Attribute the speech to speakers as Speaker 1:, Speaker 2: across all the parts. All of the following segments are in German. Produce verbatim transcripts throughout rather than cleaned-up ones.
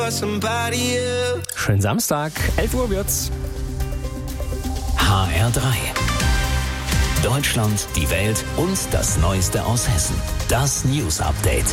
Speaker 1: Schönen Samstag, elf Uhr wird's.
Speaker 2: H R drei. Deutschland, die Welt und das Neueste aus Hessen. Das News Update.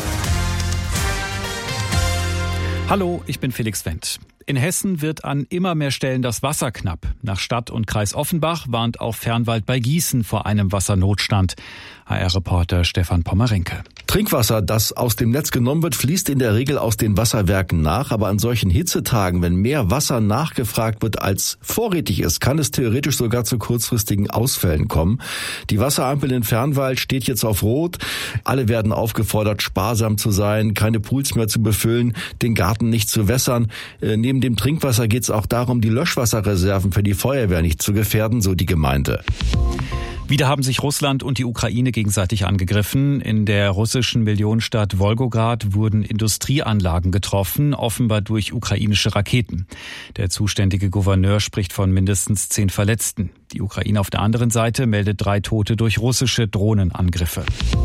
Speaker 3: Hallo, ich bin Felix Wendt. In Hessen wird an immer mehr Stellen das Wasser knapp. Nach Stadt und Kreis Offenbach warnt auch Fernwald bei Gießen vor einem Wassernotstand. H R-Reporter Stefan Pommerenke.
Speaker 4: Trinkwasser, das aus dem Netz genommen wird, fließt in der Regel aus den Wasserwerken nach. Aber an solchen Hitzetagen, wenn mehr Wasser nachgefragt wird, als vorrätig ist, kann es theoretisch sogar zu kurzfristigen Ausfällen kommen. Die Wasserampel in Fernwald steht jetzt auf Rot. Alle werden aufgefordert, sparsam zu sein, keine Pools mehr zu befüllen, den Garten nicht zu wässern. Äh, neben dem Trinkwasser geht es auch darum, die Löschwasserreserven für die Feuerwehr nicht zu gefährden, so die Gemeinde.
Speaker 3: Wieder haben sich Russland und die Ukraine gegenseitig angegriffen. In der russischen Millionenstadt Wolgograd wurden Industrieanlagen getroffen, offenbar durch ukrainische Raketen. Der zuständige Gouverneur spricht von mindestens zehn Verletzten. Die Ukraine auf der anderen Seite meldet drei Tote durch russische Drohnenangriffe.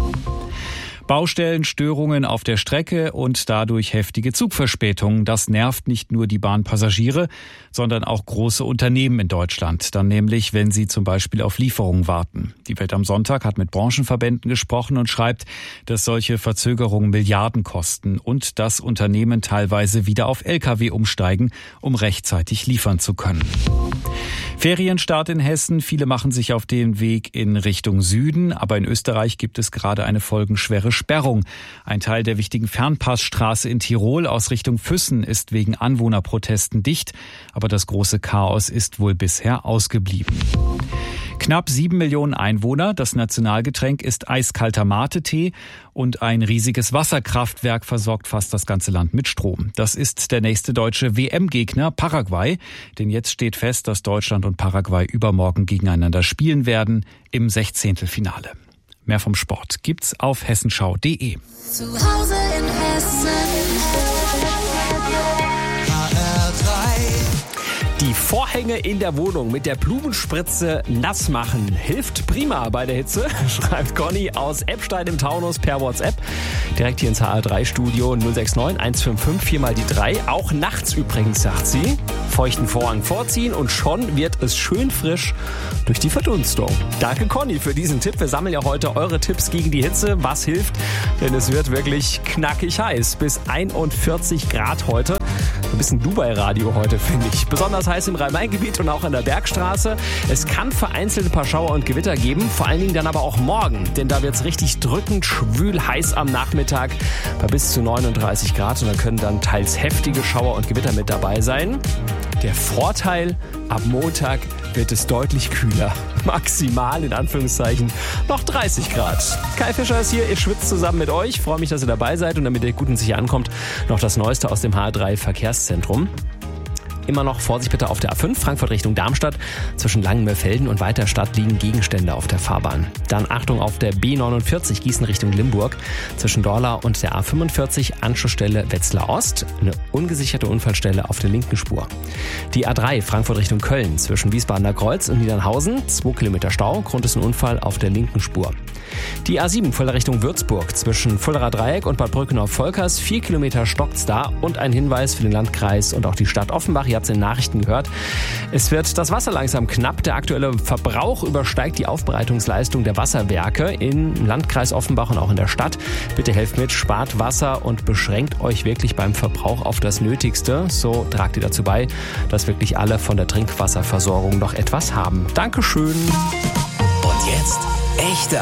Speaker 3: Baustellen, Störungen auf der Strecke und dadurch heftige Zugverspätungen. Das nervt nicht nur die Bahnpassagiere, sondern auch große Unternehmen in Deutschland. Dann nämlich, wenn sie zum Beispiel auf Lieferungen warten. Die Welt am Sonntag hat mit Branchenverbänden gesprochen und schreibt, dass solche Verzögerungen Milliarden kosten und dass Unternehmen teilweise wieder auf L K W umsteigen, um rechtzeitig liefern zu können. Ferienstart in Hessen. Viele machen sich auf den Weg in Richtung Süden, aber in Österreich gibt es gerade eine folgenschwere Sperrung. Ein Teil der wichtigen Fernpassstraße in Tirol aus Richtung Füssen ist wegen Anwohnerprotesten dicht, aber das große Chaos ist wohl bisher ausgeblieben. Knapp sieben Millionen Einwohner. Das Nationalgetränk ist eiskalter Mate-Tee und ein riesiges Wasserkraftwerk versorgt fast das ganze Land mit Strom. Das ist der nächste deutsche W M-Gegner Paraguay. Denn jetzt steht fest, dass Deutschland und Paraguay übermorgen gegeneinander spielen werden im Sechzehntelfinale. Mehr vom Sport gibt's auf hessenschau punkt de.
Speaker 5: Zu Hause in Hessen.
Speaker 1: Die Vorhänge in der Wohnung mit der Blumenspritze nass machen hilft prima bei der Hitze, schreibt Conny aus Eppstein im Taunus per WhatsApp. Direkt hier ins H R drei Studio null sechs neun eins fünf fünf vier mal die drei. Auch nachts übrigens, sagt sie. Feuchten Vorhang vorziehen und schon wird es schön frisch durch die Verdunstung. Danke Conny für diesen Tipp. Wir sammeln ja heute eure Tipps gegen die Hitze. Was hilft? Denn es wird wirklich knackig heiß. Bis einundvierzig Grad heute. Ein bisschen Dubai-Radio heute, finde ich. Besonders heiß im Rhein-Main-Gebiet und auch an der Bergstraße. Es kann vereinzelt ein paar Schauer und Gewitter geben, vor allen Dingen dann aber auch morgen. Denn da wird es richtig drückend, schwül, heiß am Nachmittag bei bis zu neununddreißig Grad. Und da können dann teils heftige Schauer und Gewitter mit dabei sein. Der Vorteil, ab Montag wird es deutlich kühler. Maximal, in Anführungszeichen, noch dreißig Grad. Kai Fischer ist hier, ihr schwitzt zusammen mit euch. Freue mich, dass ihr dabei seid und damit ihr gut und sicher ankommt, noch das Neueste aus dem H R drei Verkehrszentrum. Immer noch Vorsicht bitte auf der A fünf, Frankfurt Richtung Darmstadt. Zwischen Langenmörfelden und Weiterstadt liegen Gegenstände auf der Fahrbahn. Dann Achtung auf der B neunundvierzig, Gießen Richtung Limburg. Zwischen Dorla und der A fünfundvierzig, Anschlussstelle Wetzlar Ost. Eine ungesicherte Unfallstelle auf der linken Spur. Die A drei, Frankfurt Richtung Köln. Zwischen Wiesbadener Kreuz und Niedernhausen. zwei Kilometer Stau. Grund ist ein Unfall auf der linken Spur. Die A sieben, Fulda Richtung Würzburg. Zwischen Fuldaer Dreieck und Bad Brückenau-Volkers. vier Kilometer stockt's da. Und ein Hinweis für den Landkreis und auch die Stadt Offenbach. Ihr habt es in den Nachrichten gehört. Es wird das Wasser langsam knapp. Der aktuelle Verbrauch übersteigt die Aufbereitungsleistung der Wasserwerke im Landkreis Offenbach und auch in der Stadt. Bitte helft mit, spart Wasser und beschränkt euch wirklich beim Verbrauch auf das Nötigste. So tragt ihr dazu bei, dass wirklich alle von der Trinkwasserversorgung noch etwas haben. Dankeschön.
Speaker 2: Und jetzt echte